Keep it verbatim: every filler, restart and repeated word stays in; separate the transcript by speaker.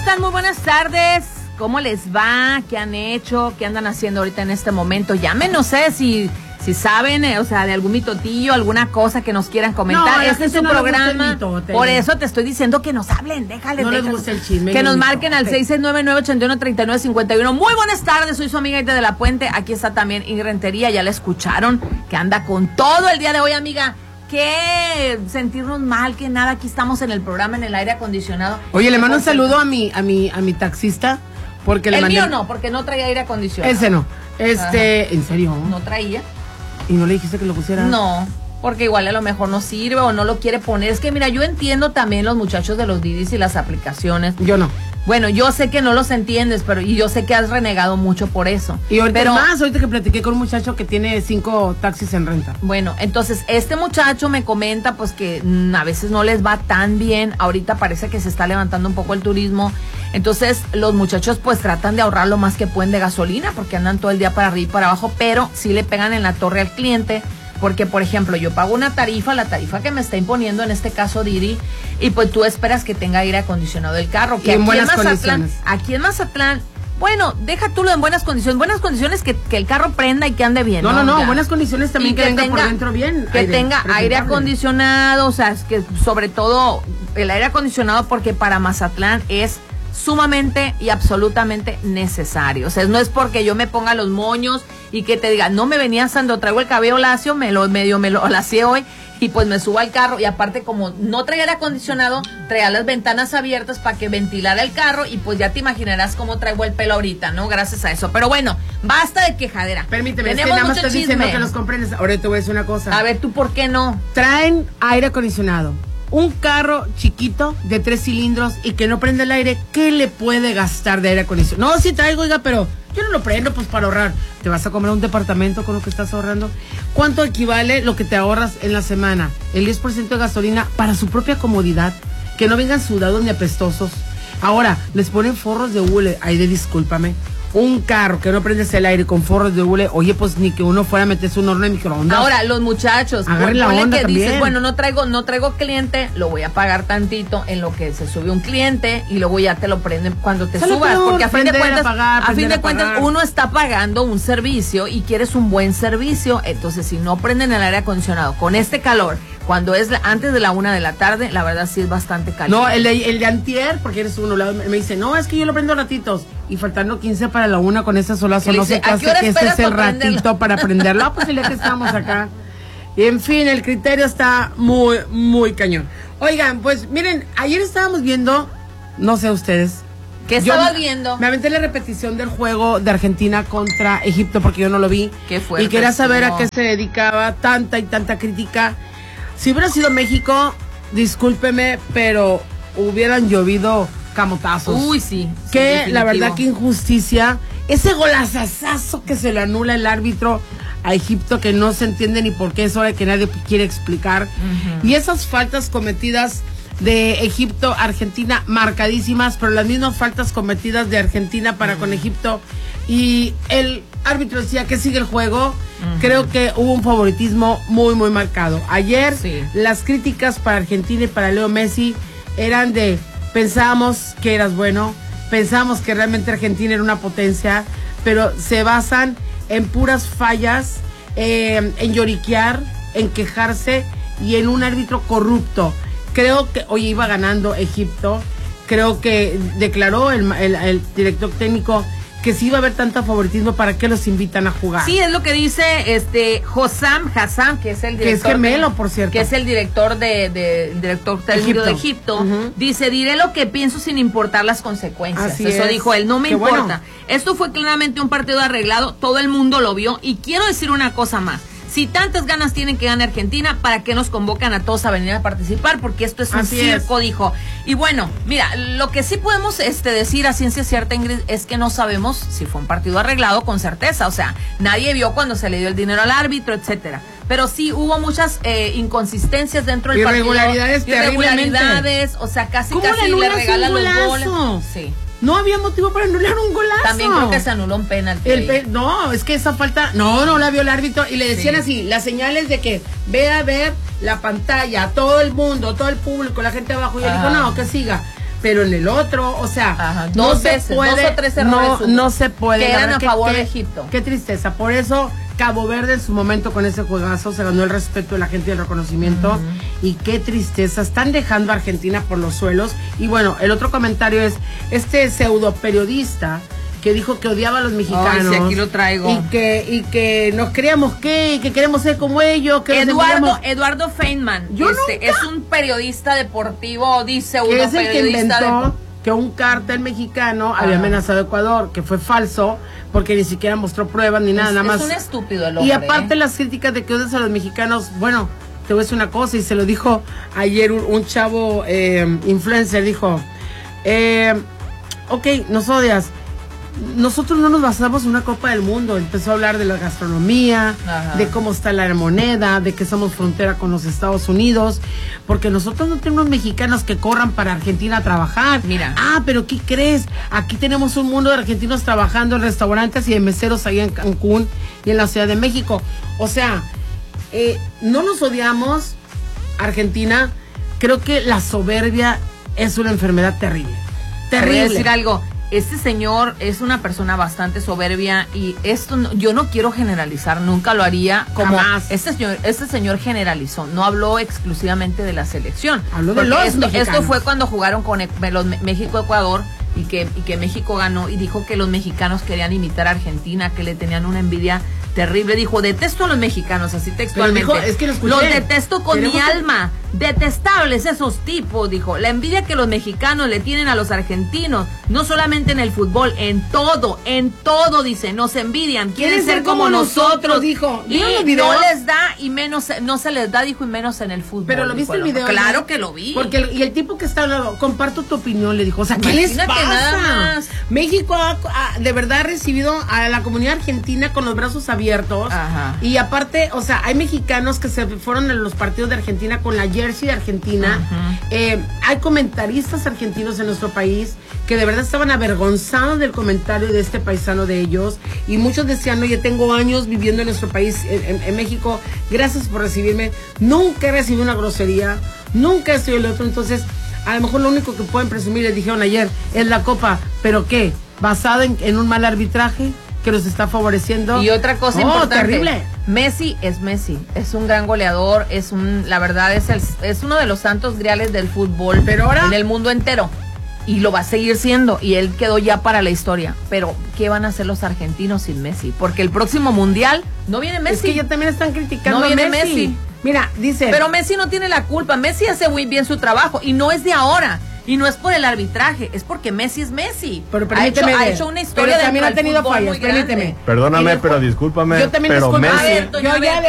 Speaker 1: están? Muy buenas tardes. ¿Cómo les va? ¿Qué han hecho? ¿Qué andan haciendo ahorita en este momento? Llamen, no sé si, si saben, eh, o sea, de algún mitotillo, alguna cosa que nos quieran comentar.
Speaker 2: No,
Speaker 1: este es su
Speaker 2: no
Speaker 1: programa.
Speaker 2: Mitote.
Speaker 1: Por eso te estoy diciendo que nos hablen, déjales.
Speaker 2: No
Speaker 1: déjales.
Speaker 2: les gusta el chisme.
Speaker 1: Que nos
Speaker 2: mito.
Speaker 1: marquen al seis seis nueve, nueve ocho uno, tres nueve cinco uno. Muy buenas tardes, soy su amiga Ida de la Puente. Aquí está también Ingrid Rentería, ya la escucharon, que anda con todo el día de hoy, amiga. Que sentirnos mal, que nada, aquí estamos en el programa, en el aire acondicionado.
Speaker 2: Oye, le mando un saludo a mi, a mi, a mi taxista, porque le
Speaker 1: El
Speaker 2: mandé...
Speaker 1: mío no, porque no traía aire acondicionado.
Speaker 2: Ese no. Este,
Speaker 1: Ajá.
Speaker 2: ¿en serio?
Speaker 1: No traía.
Speaker 2: ¿Y no le dijiste que lo pusiera?
Speaker 1: No, porque igual a lo mejor no sirve o no lo quiere poner. Es que mira, yo entiendo también los muchachos de los Didis y las aplicaciones.
Speaker 2: Yo no.
Speaker 1: Bueno, yo sé que no los entiendes, pero y yo sé que has renegado mucho por eso.
Speaker 2: Y ahorita
Speaker 1: pero,
Speaker 2: más, ahorita que platiqué con un muchacho que tiene cinco taxis en renta.
Speaker 1: Bueno, entonces este muchacho me comenta pues que mm, a veces no les va tan bien. Ahorita parece que se está levantando un poco el turismo. Entonces los muchachos pues tratan de ahorrar lo más que pueden de gasolina porque andan todo el día para arriba y para abajo, pero sí le pegan en la torre al cliente. Porque, por ejemplo, yo pago una tarifa, la tarifa que me está imponiendo, en este caso Didi, y pues tú esperas que tenga aire acondicionado el carro. Que
Speaker 2: y en
Speaker 1: aquí
Speaker 2: buenas
Speaker 1: en Mazatlán,
Speaker 2: condiciones.
Speaker 1: Aquí en Mazatlán, bueno, deja tú lo en buenas condiciones. Buenas condiciones que, que el carro prenda y que ande bien.
Speaker 2: No, no, no,
Speaker 1: Ya.
Speaker 2: buenas condiciones también
Speaker 1: Y
Speaker 2: que,
Speaker 1: que
Speaker 2: venga
Speaker 1: tenga-
Speaker 2: por dentro bien.
Speaker 1: Que tenga aire
Speaker 2: presentable.
Speaker 1: acondicionado, o sea, es que sobre todo el aire acondicionado porque para Mazatlán es sumamente y absolutamente necesario. O sea, no es porque yo me ponga los moños y que te diga, no me venía asando, traigo el cabello lacio, me lo medio me lo lacié hoy y pues me subo al carro y aparte como no traía aire acondicionado, traía las ventanas abiertas para que ventilara el carro y pues ya te imaginarás cómo traigo el pelo ahorita, ¿no? Gracias a eso. Pero bueno, basta de quejadera.
Speaker 2: Permíteme, es que
Speaker 1: Tenemos
Speaker 2: nada más
Speaker 1: mucho
Speaker 2: estoy diciendo
Speaker 1: chisme.
Speaker 2: que los comprendes. Ahora te voy a decir una cosa.
Speaker 1: A ver, ¿tú por qué no?
Speaker 2: Traen aire acondicionado. Un carro chiquito de tres cilindros y que no prende el aire, ¿qué le puede gastar de aire acondicionado? No, sí traigo, oiga, pero yo no lo prendo pues para ahorrar. ¿Te vas a comprar un departamento con lo que estás ahorrando? ¿Cuánto equivale lo que te ahorras en la semana? El diez por ciento de gasolina para su propia comodidad. Que no vengan sudados ni apestosos. Ahora, les ponen forros de hule. Ay, de discúlpame. Un carro que no prendes el aire con forros de hule, oye, pues ni que uno fuera a meterse un horno de microondas.
Speaker 1: Ahora, los muchachos,
Speaker 2: Agarren la
Speaker 1: ponle
Speaker 2: onda
Speaker 1: que
Speaker 2: también.
Speaker 1: dices, bueno, no traigo, no traigo cliente, lo voy a pagar tantito en lo que se sube un cliente y luego ya te lo prenden cuando te
Speaker 2: Sale
Speaker 1: subas,
Speaker 2: peor,
Speaker 1: porque a fin de
Speaker 2: prender,
Speaker 1: cuentas,
Speaker 2: apagar,
Speaker 1: a fin
Speaker 2: prender,
Speaker 1: de cuentas
Speaker 2: apagar.
Speaker 1: uno está pagando un servicio y quieres un buen servicio, entonces si no prenden el aire acondicionado con este calor, cuando es la- antes de la una de la tarde, la verdad sí es bastante caliente.
Speaker 2: No, el de, el de antier, porque eres uno, me me dice, no, es que yo lo prendo ratitos. Y faltando quince para la una con ese solazo,
Speaker 1: Que le
Speaker 2: no
Speaker 1: dice,
Speaker 2: sé qué
Speaker 1: ¿a qué
Speaker 2: hace,
Speaker 1: hora
Speaker 2: que este
Speaker 1: esperas
Speaker 2: es el
Speaker 1: para prenderlo?
Speaker 2: ratito para prenderlo. Ah, pues el día que estamos acá. Y en fin, el criterio está muy, muy cañón. Oigan, pues miren, ayer estábamos viendo, no sé ustedes.
Speaker 1: ¿Qué
Speaker 2: yo
Speaker 1: estabas
Speaker 2: me-
Speaker 1: viendo?
Speaker 2: Me aventé la repetición del juego de Argentina contra Egipto porque yo no lo vi.
Speaker 1: Qué fuerte
Speaker 2: Y quería saber
Speaker 1: estuvo.
Speaker 2: a qué se dedicaba tanta y tanta crítica. Si hubiera sido México, discúlpeme, pero hubieran llovido camotazos.
Speaker 1: Uy, sí. sí,
Speaker 2: Que
Speaker 1: definitivo.
Speaker 2: la verdad que injusticia. Ese golazazazo que se le anula el árbitro a Egipto, que no se entiende ni por qué, es hora de que nadie quiere explicar.
Speaker 1: Ujú.
Speaker 2: Y esas faltas cometidas de Egipto, Argentina, marcadísimas, pero las mismas faltas cometidas de Argentina para con Egipto. Y el árbitro decía que sigue el juego.
Speaker 1: Ujú.
Speaker 2: Creo que hubo un favoritismo muy, muy marcado. Ayer,
Speaker 1: Sí.
Speaker 2: las críticas para Argentina y para Leo Messi eran de, pensábamos que eras bueno, pensábamos que realmente Argentina era una potencia, pero se basan en puras fallas, eh, en lloriquear, en quejarse y en un árbitro corrupto. Creo que hoy iba ganando Egipto, creo que declaró el, el, el director técnico que si iba a haber tanto favoritismo, ¿para qué los invitan a jugar?
Speaker 1: Sí, es lo que dice este Hossam Hassan, que es el
Speaker 2: Que es
Speaker 1: director.
Speaker 2: gemelo,
Speaker 1: de-
Speaker 2: por cierto.
Speaker 1: Que es el director de, de director técnico
Speaker 2: Egipto.
Speaker 1: de Egipto.
Speaker 2: Ujú.
Speaker 1: Dice, diré lo que pienso sin importar las consecuencias.
Speaker 2: Así
Speaker 1: Eso
Speaker 2: es.
Speaker 1: dijo él, no me
Speaker 2: Qué
Speaker 1: importa.
Speaker 2: bueno.
Speaker 1: Esto fue claramente un partido arreglado, todo el mundo lo vio. Y quiero decir una cosa más. Si tantas ganas tienen que ganar Argentina, ¿para qué nos convocan a todos a venir a participar? Porque esto es un
Speaker 2: Así
Speaker 1: circo, dijo. Y bueno, mira, lo que sí podemos este, decir a ciencia cierta, Ingrid, es que no sabemos si fue un partido arreglado con certeza. O sea, nadie vio cuando se le dio el dinero al árbitro, etcétera. Pero sí hubo muchas eh, inconsistencias dentro del partido.
Speaker 2: Irregularidades, terriblemente.
Speaker 1: Irregularidades, o sea, casi
Speaker 2: ¿Cómo
Speaker 1: casi
Speaker 2: le
Speaker 1: le
Speaker 2: anulas
Speaker 1: regalan
Speaker 2: un
Speaker 1: los
Speaker 2: golazo?
Speaker 1: goles. Sí.
Speaker 2: No había motivo para anular un golazo.
Speaker 1: También creo que se anuló un penalti.
Speaker 2: El pe- no, es que esa falta, no, no la vio el árbitro y le decían
Speaker 1: Sí.
Speaker 2: así, las señales de que ve a ver la pantalla, todo el mundo, todo el público, la gente abajo, y él
Speaker 1: Ajá.
Speaker 2: dijo, no, que siga. pero en el otro, o sea,
Speaker 1: Ajá,
Speaker 2: no
Speaker 1: dos
Speaker 2: se
Speaker 1: veces,
Speaker 2: puede,
Speaker 1: dos o tres errores
Speaker 2: no,
Speaker 1: hubo,
Speaker 2: no se puede.
Speaker 1: que
Speaker 2: La
Speaker 1: eran
Speaker 2: verdad
Speaker 1: a
Speaker 2: que-
Speaker 1: favor
Speaker 2: que-
Speaker 1: de Egipto.
Speaker 2: Qué tristeza, por eso Cabo Verde en su momento con ese juegazo se ganó el respeto de la gente y el reconocimiento, uh-huh. Y qué tristeza, están dejando a Argentina por los suelos. Y bueno, el otro comentario es, este pseudo periodista que dijo que odiaba a los mexicanos.
Speaker 1: Ay, sí, aquí lo traigo.
Speaker 2: Y que, y que nos creíamos que, que queremos ser como ellos. Que
Speaker 1: Eduardo,
Speaker 2: nos
Speaker 1: Eduardo Feynman,
Speaker 2: Yo
Speaker 1: este,
Speaker 2: nunca...
Speaker 1: es un periodista deportivo, dice uno,
Speaker 2: que es el que inventó
Speaker 1: de...
Speaker 2: que un cártel mexicano
Speaker 1: Ajá.
Speaker 2: había amenazado a Ecuador, que fue falso, porque ni siquiera mostró pruebas ni nada,
Speaker 1: es,
Speaker 2: nada más.
Speaker 1: Es un estúpido el hombre.
Speaker 2: Y aparte
Speaker 1: ¿eh?
Speaker 2: las críticas de que odias a los mexicanos, bueno, te voy a decir una cosa, y se lo dijo ayer un, un chavo eh, influencer, dijo, eh, ok, nos odias, nosotros no nos basamos en una Copa del Mundo. Empezó a hablar de la gastronomía, ajá, de cómo está la moneda, de que somos frontera con los Estados Unidos, porque nosotros no tenemos mexicanos que corran para Argentina a trabajar.
Speaker 1: Mira.
Speaker 2: Ah, pero ¿qué crees? Aquí tenemos un mundo de argentinos trabajando en restaurantes y en meseros allá en Cancún y en la Ciudad de México. O sea, eh, no nos odiamos, Argentina. Creo que la soberbia es una enfermedad terrible. Terrible.
Speaker 1: Te voy a decir algo. Este señor es una persona bastante soberbia y esto no, yo no quiero generalizar, nunca lo haría como
Speaker 2: Jamás.
Speaker 1: este señor, este señor generalizó, no habló exclusivamente de la selección.
Speaker 2: Habló de los
Speaker 1: esto,
Speaker 2: mexicanos.
Speaker 1: esto fue cuando jugaron con e- los México-Ecuador y que, y que México ganó y dijo que los mexicanos querían imitar a Argentina, que le tenían una envidia terrible. Dijo, detesto a los mexicanos, así textualmente.
Speaker 2: Dijo, es que lo escuché.
Speaker 1: Los detesto con
Speaker 2: Pero
Speaker 1: mi
Speaker 2: dijo que...
Speaker 1: alma. Detestables esos tipos, dijo. La envidia que los mexicanos le tienen a los argentinos, no solamente en el fútbol, en todo, en todo, dice, nos envidian, quieren, quieren ser como, como nosotros, nosotros,
Speaker 2: dijo.
Speaker 1: Y no les da y menos, no se les da, dijo, y menos en el fútbol.
Speaker 2: Pero lo viste el video.
Speaker 1: Claro
Speaker 2: ¿no?
Speaker 1: que lo vi.
Speaker 2: Porque el, y el tipo que está hablando, comparto tu opinión, le dijo, o sea, ¿qué les pasa?
Speaker 1: Nada más.
Speaker 2: México ha, ha, de verdad ha recibido a la comunidad argentina con los brazos abiertos.
Speaker 1: Ajá.
Speaker 2: Y aparte, o sea, hay mexicanos que se fueron en los partidos de Argentina con la jersey de Argentina. Uh-huh. eh, hay comentaristas argentinos en nuestro país que de verdad estaban avergonzados del comentario de este paisano de ellos, y muchos decían, oye, tengo años viviendo en nuestro país, en, en, en México, gracias por recibirme, nunca he recibido una grosería, nunca he sido el otro. Entonces, a lo mejor lo único que pueden presumir, les dijeron ayer, es la copa, pero ¿qué? ¿Basado en, en un mal arbitraje que los está favoreciendo?
Speaker 1: Y otra cosa
Speaker 2: oh,
Speaker 1: importante,
Speaker 2: terrible.
Speaker 1: Messi es Messi, es un gran goleador, es un, la verdad es el, es uno de los santos griales del fútbol,
Speaker 2: pero ahora,
Speaker 1: en el mundo entero, y lo va a seguir siendo, y él quedó ya para la historia. Pero ¿qué van a hacer los argentinos sin Messi? Porque el próximo mundial no viene Messi.
Speaker 2: Es que ya también están criticando
Speaker 1: no viene
Speaker 2: a Messi.
Speaker 1: Messi.
Speaker 2: Mira, dice,
Speaker 1: pero Messi no tiene la culpa. Messi hace muy bien su trabajo y no es de ahora. Y no es por el arbitraje, es porque Messi es Messi.
Speaker 2: Pero permíteme,
Speaker 1: ha, hecho, ha hecho una historia
Speaker 2: pero también ha tenido fallas, permíteme.
Speaker 3: Perdóname, pero discúlpame,
Speaker 2: yo también
Speaker 3: pero
Speaker 2: disculpa,
Speaker 3: Messi...
Speaker 2: ver, yo ya